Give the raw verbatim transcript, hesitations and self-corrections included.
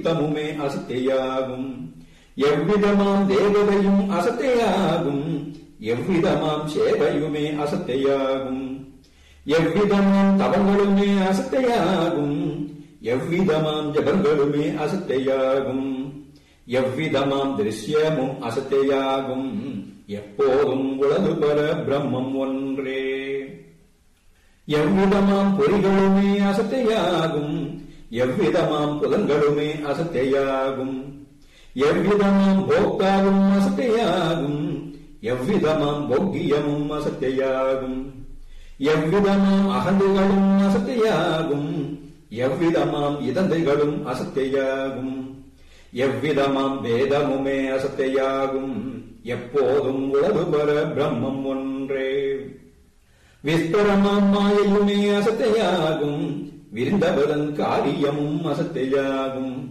நித்தமுமே அசத்தையாகும். எவ்விதமாம் தேவதையும் அசத்தையாகும். எவ்விதமாம் சேவையுமே அசத்தையாகும். எவ்விதமாம் தவங்களுமே அசத்தையாகும். எவ்விதமாம் ஜபங்களுமே அசத்தையாகும். எவ்விதமாம் திருஷ்யமும் அசத்தையாகும். எப்போதும் உலகு பர பிரம்மம் ஒன்றே. எவ்விதமாம் பொறிகளுமே அசத்தையாகும். எவ்விதமாம் புலன்களுமே அசத்தையாகும். எவ்விதமாம் போக்தாவும் அசத்தையாகும். எவ்விதமாம் போக்கியமும் அசத்தையாகும். எவ்விதமாம் அகந்தைகளும் அசத்தையாகும். எவ்விதமாம் இதந்தைகளும் அசத்தையாகும். எவ்விதமாம் வேதமுமே அசத்தையாகும். எப்போதும் உலகு பர பிரம்மம் ஒன்றே. விஸ்தரமாம் மாயையுமே அசத்தையாகும். விரிந்தவதன் காரியமும் அசத்தையாகும்.